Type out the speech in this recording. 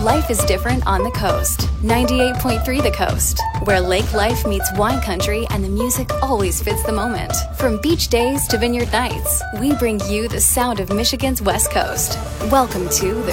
Life is different on the coast. 98.3 The Coast, where lake life meets wine country and the music always fits the moment. From beach days to vineyard nights, we bring you the sound of Michigan's West Coast. Welcome to the